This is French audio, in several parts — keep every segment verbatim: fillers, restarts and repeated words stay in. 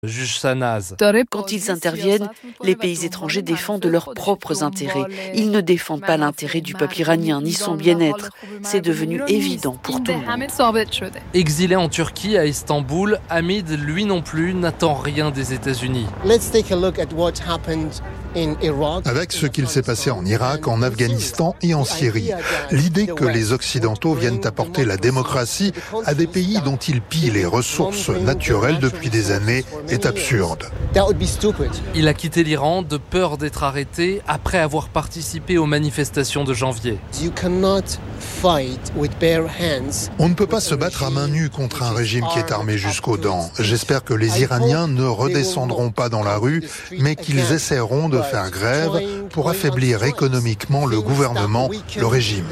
Juge Sanaz. Quand ils interviennent, les pays étrangers défendent leurs propres intérêts. Ils ne défendent pas l'intérêt du peuple iranien ni son bien-être. C'est devenu évident pour tout le monde. Exilé en Turquie, à Istanbul, Hamid, lui non plus, n'attend rien des États-Unis. Avec ce qu'il s'est passé en Irak, en Afghanistan et en Syrie, l'idée que les Occidentaux viennent apporter la démocratie à des pays dont ils pillent les ressources naturelles depuis des années est absurde. Il a quitté l'Iran de peur d'être arrêté après avoir participé aux manifestations de janvier. On ne peut pas se battre à main nue contre un régime qui est armé jusqu'aux dents. J'espère que les Iraniens ne redescendront pas dans la rue, mais qu'ils essaieront de faire grève pour affaiblir économiquement le gouvernement, le régime.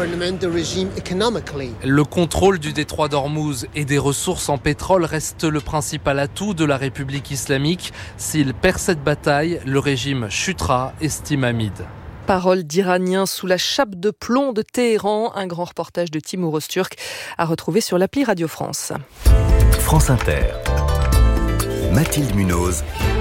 Le contrôle du détroit d'Ormuz et des ressources en pétrole reste le principal atout de la République islamique. S'il perd cette bataille, le régime chutera, estime Hamid. Parole d'Iraniens sous la chape de plomb de Téhéran. Un grand reportage de Timur Öztürk à retrouver sur l'appli Radio France. France Inter. Mathilde Munoz.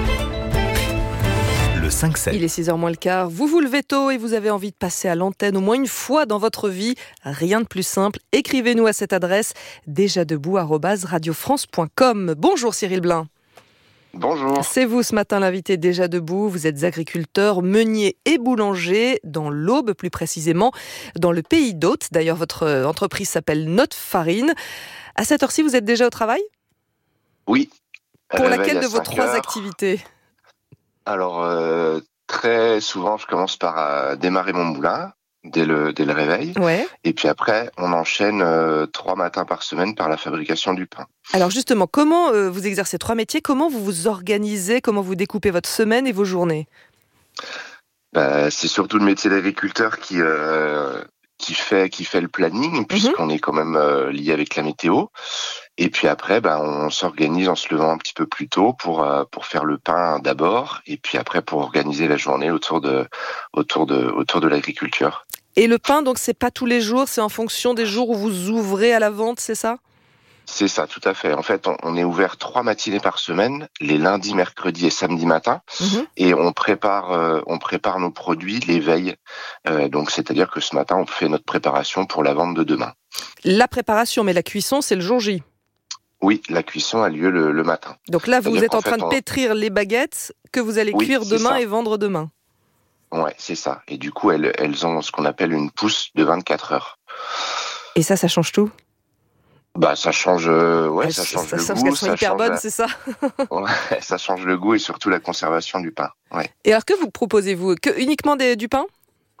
Le cinq sept. Il est six heures moins le quart. Vous vous levez tôt et vous avez envie de passer à l'antenne au moins une fois dans votre vie. Rien de plus simple. Écrivez-nous à cette adresse déjà debout arobase radio france point com. Bonjour Cyril Blin. Bonjour. C'est vous ce matin l'invité déjà debout. Vous êtes agriculteur, meunier et boulanger dans l'Aube, plus précisément dans le pays d'Hôte. D'ailleurs, votre entreprise s'appelle Notre Farine. À cette heure-ci, vous êtes déjà au travail ? Oui. Pour laquelle de vos trois heures. activités ? Alors, euh, très souvent, je commence par euh, démarrer mon moulin dès le, dès le réveil. Ouais. Et puis après, on enchaîne euh, trois matins par semaine par la fabrication du pain. Alors justement, comment euh, vous exercez trois métiers ? Comment vous vous organisez ? Comment vous découpez votre semaine et vos journées ? Bah, c'est surtout le métier d'agriculteur qui... Euh, qui fait qui fait le planning, puisqu'on mmh. est quand même euh, lié avec la météo. Et puis après, ben, on s'organise en se levant un petit peu plus tôt pour euh, pour faire le pain d'abord, et puis après pour organiser la journée autour de autour de autour de l'agriculture. Et le pain, donc c'est pas tous les jours, c'est en fonction des jours où vous ouvrez à la vente, c'est ça ? C'est ça, tout à fait. En fait, on, on est ouvert trois matinées par semaine, les lundis, mercredis et samedis matin, mmh. et on prépare, euh, on prépare nos produits les veilles. Euh, donc, c'est-à-dire que ce matin, on fait notre préparation pour la vente de demain. La préparation, mais la cuisson, c'est le jour J. Oui, la cuisson a lieu le, le matin. Donc là, vous, vous êtes en, en train fait, de pétrir on... les baguettes que vous allez oui, cuire demain ça. Et vendre demain. Ouais, c'est ça. Et du coup, elles, elles ont ce qu'on appelle une pousse de vingt-quatre heures. Et ça, ça change tout ? Bah, ça change, euh, ouais, ça, ça change ça, le ça goût. Qu'elles sont ça hyper change bonnes, la... c'est ça. Ouais, ça change le goût et surtout la conservation du pain. Ouais. Et alors, que vous proposez-vous ? Que uniquement des, du pain ?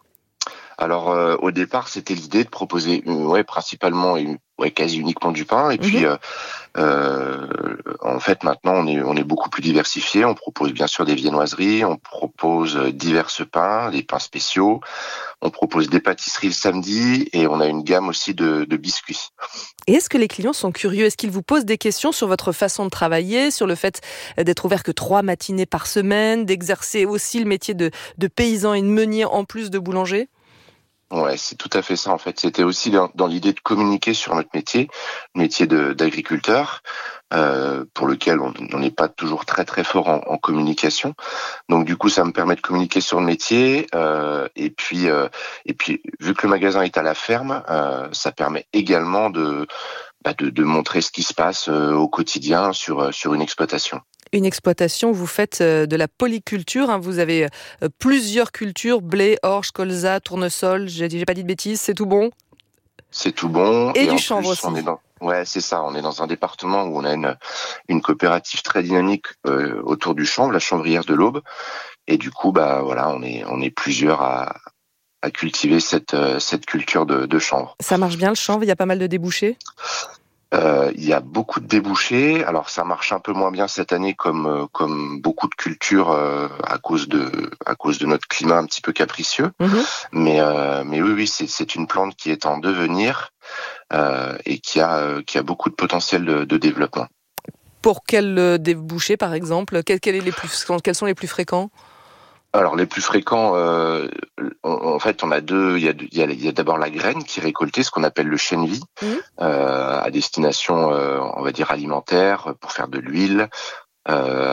Alors, euh, au départ, c'était l'idée de proposer, euh, ouais, principalement, ouais, quasi uniquement du pain. Et mm-hmm. puis, euh, euh, en fait, maintenant, on est, on est beaucoup plus diversifié. On propose bien sûr des viennoiseries, on propose divers pains, des pains spéciaux. On propose des pâtisseries le samedi et on a une gamme aussi de, de biscuits. Et est-ce que les clients sont curieux ? Est-ce qu'ils vous posent des questions sur votre façon de travailler, sur le fait d'être ouvert que trois matinées par semaine, d'exercer aussi le métier de, de paysan et de meunier en plus de boulanger ? Ouais, c'est tout à fait ça en fait. C'était aussi dans, dans l'idée de communiquer sur notre métier, le métier de, d'agriculteur, euh, pour lequel on n'est pas toujours très très fort en, en communication. Donc du coup, ça me permet de communiquer sur le métier. Euh, et puis euh, et puis vu que le magasin est à la ferme, euh, ça permet également de, bah, de de montrer ce qui se passe euh, au quotidien sur sur une exploitation. Une exploitation, vous faites de la polyculture, hein, vous avez plusieurs cultures, blé, orge, colza, tournesol, j'ai, j'ai pas dit de bêtises, c'est tout bon ? C'est tout bon. Et, et du chanvre aussi. On est dans... Ouais, c'est ça, on est dans un département où on a une, une coopérative très dynamique euh, autour du chanvre, la chanvrière de l'Aube, et du coup, bah voilà, on est, on est plusieurs à, à cultiver cette, cette culture de, de chanvre. Ça marche bien le chanvre, il y a pas mal de débouchés ? Euh, il y a beaucoup de débouchés. Alors ça marche un peu moins bien cette année, comme comme beaucoup de cultures euh, à cause de à cause de notre climat un petit peu capricieux. Mmh. Mais euh, mais oui oui c'est c'est une plante qui est en devenir euh, et qui a qui a beaucoup de potentiel de, de développement. Pour quels débouchés par exemple ? Quels quels, les plus, quels sont les plus fréquents ? Alors les plus fréquents, euh, on, en fait, on a deux. Il y a, il y a, il y a d'abord la graine qui est récoltée, ce qu'on appelle le chènevis, mmh. euh, à destination, euh, on va dire alimentaire, pour faire de l'huile, euh,